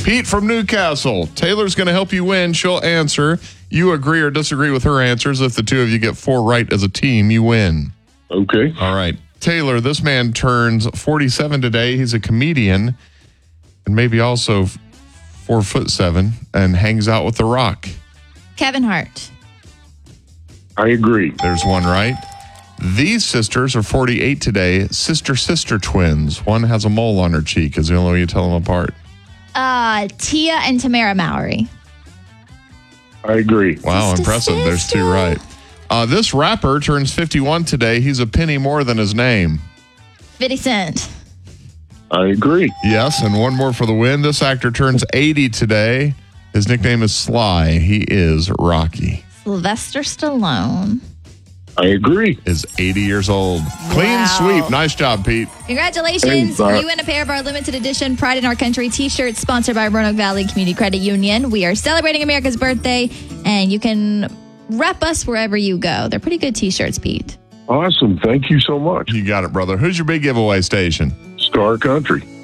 Pete from Newcastle. Taylor's going to help you win. She'll answer. You agree or disagree with her answers. If the two of you get 4 right as a team, you win. Okay. All right. Taylor, this man turns 47 today. He's a comedian and maybe also 4'7" and hangs out with The Rock. Kevin Hart. I agree. There's one right. These sisters are 48 today. Sister twins. One has a mole on her cheek is the only way you tell them apart. Tia and Tamara Mowry. I agree. Wow, impressive. There's 2 right. This rapper turns 51 today. He's a penny more than his name. 50 Cent. I agree. Yes, and one more for the win. This actor turns 80 today. His nickname is Sly. He is Rocky. Sylvester Stallone. I agree. Is 80 years old. Clean Wow. sweep. Nice job, Pete. Congratulations. Thanks, Bart. You win a pair of our limited edition Pride in Our Country t-shirts sponsored by Roanoke Valley Community Credit Union. We are celebrating America's birthday, and you can rep us wherever you go. They're pretty good t-shirts, Pete. Awesome. Thank you so much. You got it, brother. Who's your big giveaway station? Star Country.